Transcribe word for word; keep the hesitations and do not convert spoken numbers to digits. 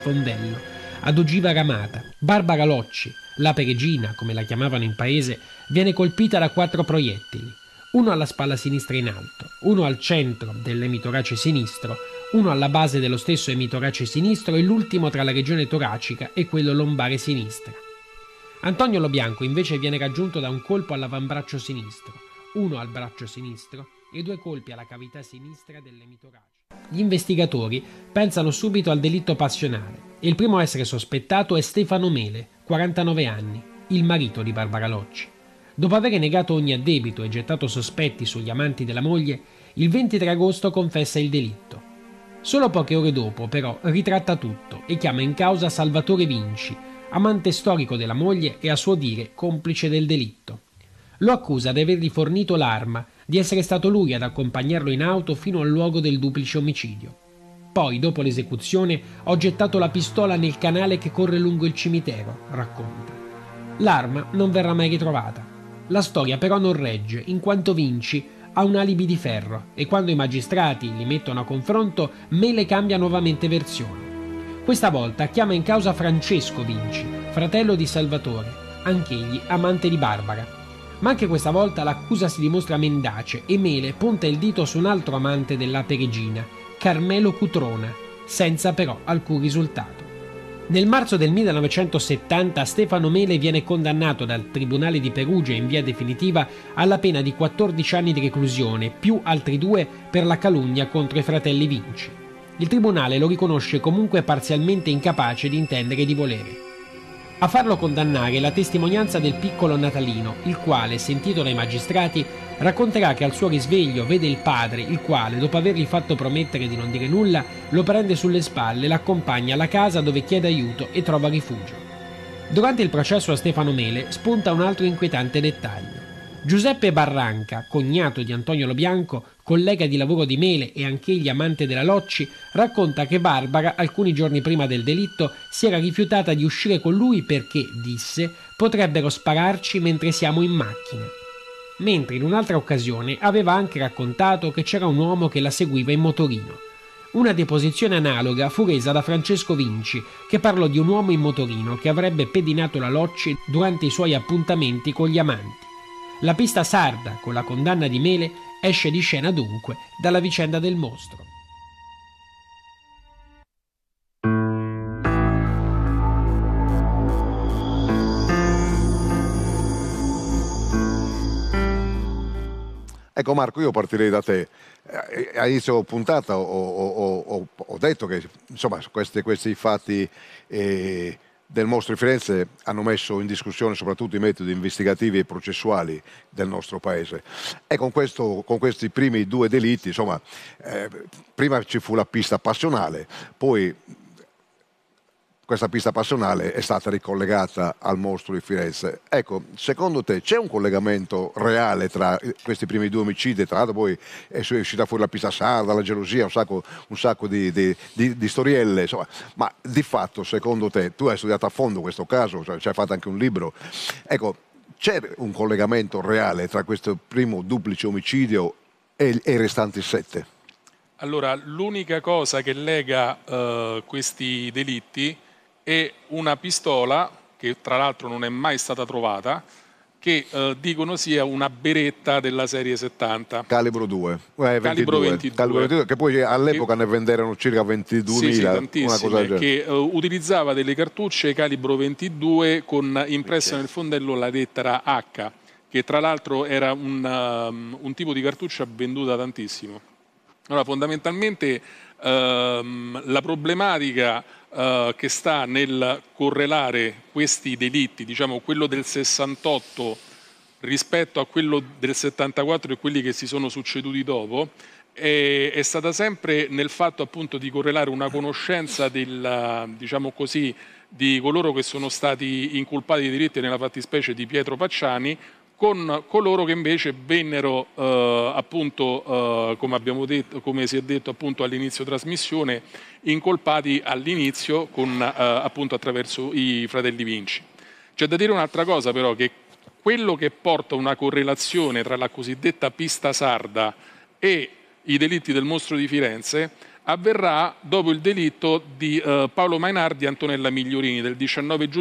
Fondello, ad ogiva ramata. Barbara Locci, la peregina, come la chiamavano in paese, viene colpita da quattro proiettili, uno alla spalla sinistra in alto, uno al centro dell'emitorace sinistro, uno alla base dello stesso emitorace sinistro e l'ultimo tra la regione toracica e quello lombare sinistra. Antonio Lobianco invece viene raggiunto da un colpo all'avambraccio sinistro, uno al braccio sinistro e due colpi alla cavità sinistra dell'emitorace. Gli investigatori pensano subito al delitto passionale e il primo a essere sospettato è Stefano Mele, quarantanove anni, il marito di Barbara Locci. Dopo aver negato ogni addebito e gettato sospetti sugli amanti della moglie, il ventitré agosto confessa il delitto. Solo poche ore dopo, però, ritratta tutto e chiama in causa Salvatore Vinci, amante storico della moglie e a suo dire complice del delitto. Lo accusa di avergli fornito l'arma, di essere stato lui ad accompagnarlo in auto fino al luogo del duplice omicidio. Poi, dopo l'esecuzione, ho gettato la pistola nel canale che corre lungo il cimitero, racconta. L'arma non verrà mai ritrovata. La storia però non regge, in quanto Vinci ha un alibi di ferro e quando i magistrati li mettono a confronto, Mele cambia nuovamente versione. Questa volta chiama in causa Francesco Vinci, fratello di Salvatore, anch'egli amante di Barbara. Ma anche questa volta l'accusa si dimostra mendace e Mele punta il dito su un altro amante della peregina, Carmelo Cutrona, senza però alcun risultato. Nel marzo del millenovecentosettanta Stefano Mele viene condannato dal Tribunale di Perugia in via definitiva alla pena di quattordici anni di reclusione, più altri due per la calunnia contro i fratelli Vinci. Il tribunale lo riconosce comunque parzialmente incapace di intendere e di volere. A farlo condannare è la testimonianza del piccolo Natalino, il quale, sentito dai magistrati, racconterà che al suo risveglio vede il padre, il quale, dopo avergli fatto promettere di non dire nulla, lo prende sulle spalle, l'accompagna alla casa dove chiede aiuto e trova rifugio. Durante il processo a Stefano Mele spunta un altro inquietante dettaglio. Giuseppe Barranca, cognato di Antonio Lobianco, collega di lavoro di Mele e anch'egli amante della Locci, racconta che Barbara, alcuni giorni prima del delitto, si era rifiutata di uscire con lui perché, disse, potrebbero spararci mentre siamo in macchina. Mentre in un'altra occasione aveva anche raccontato che c'era un uomo che la seguiva in motorino. Una deposizione analoga fu resa da Francesco Vinci, che parlò di un uomo in motorino che avrebbe pedinato la Locci durante i suoi appuntamenti con gli amanti. La pista sarda, con la condanna di Mele, esce di scena dunque dalla vicenda del mostro. Ecco Marco, io partirei da te. A inizio puntata ho, ho, ho, ho detto che insomma questi, questi fatti eh, del mostro di Firenze hanno messo in discussione soprattutto i metodi investigativi e processuali del nostro paese. E con, questo, con questi primi due delitti, insomma, eh, prima ci fu la pista passionale, poi questa pista passionale è stata ricollegata al mostro di Firenze. Ecco, secondo te c'è un collegamento reale tra questi primi due omicidi? Tra l'altro poi è uscita fuori la pista sarda, la gelosia, un sacco, un sacco di, di, di, di storielle, insomma. Ma di fatto, secondo te, tu hai studiato a fondo questo caso, cioè, ci hai fatto anche un libro, ecco, c'è un collegamento reale tra questo primo duplice omicidio e, e i restanti sette? Allora, l'unica cosa che lega uh, questi delitti è una pistola, che tra l'altro non è mai stata trovata, che eh, dicono sia una beretta della serie settanta. Calibro due. Eh, Calibro ventidue. Calibro ventidue, che poi all'epoca ne venderono circa ventiduemila. Sì, sì, tantissime, una che uh, utilizzava delle cartucce calibro ventidue con impressa nel fondello la lettera H, che tra l'altro era un, um, un tipo di cartuccia venduta tantissimo. Allora, fondamentalmente um, la problematica Uh, che sta nel correlare questi delitti, diciamo quello del sessantotto rispetto a quello del settantaquattro e quelli che si sono succeduti dopo, è, è stata sempre nel fatto appunto di correlare una conoscenza del, diciamo così, di coloro che sono stati incolpati di delitti, nella fattispecie di Pietro Pacciani, con coloro che invece vennero eh, appunto, eh, come, abbiamo detto, come si è detto appunto all'inizio trasmissione, incolpati all'inizio con eh, appunto attraverso i fratelli Vinci. C'è da dire un'altra cosa però, che quello che porta una correlazione tra la cosiddetta pista sarda e i delitti del mostro di Firenze avverrà dopo il delitto di eh, Paolo Mainardi e Antonella Migliorini del diciannove giugno